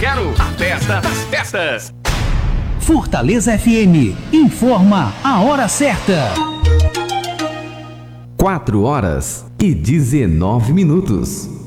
Quero, a festa das festas. Fortaleza FM informa a hora certa. 4 horas e 19 minutos.